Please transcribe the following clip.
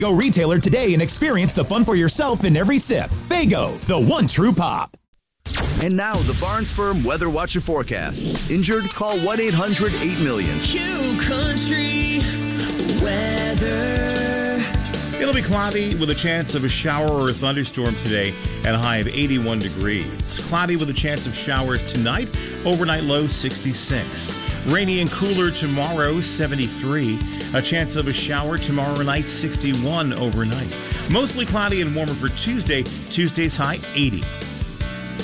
Go retailer today and experience the fun for yourself in every sip. Faygo, the one true pop. And now the Barnes Firm Weather Watch and Forecast. Injured? Call 1-800-8-million. Q Country weather. It'll be cloudy with a chance of a shower or a thunderstorm today at a high of 81 degrees. Cloudy with a chance of showers tonight. Overnight low 66. Rainy and cooler tomorrow, 73. A chance of a shower tomorrow night, 61 overnight. Mostly cloudy and warmer for Tuesday. Tuesday's high, 80.